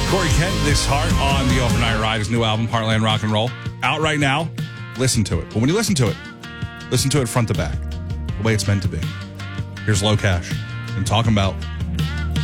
Corey Kent, This Heart on the Overnight Ride, his new album, Heartland Rock and Roll. Out right now. Listen to it. But when you listen to it front to back, the way it's meant to be. Here's Low Cash and talking about